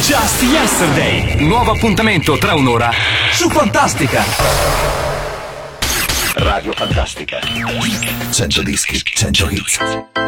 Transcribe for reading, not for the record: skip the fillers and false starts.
Just Yesterday. Nuovo appuntamento tra un'ora su Fantastica. Radio Fantastica. 100 dischi, 100 hits.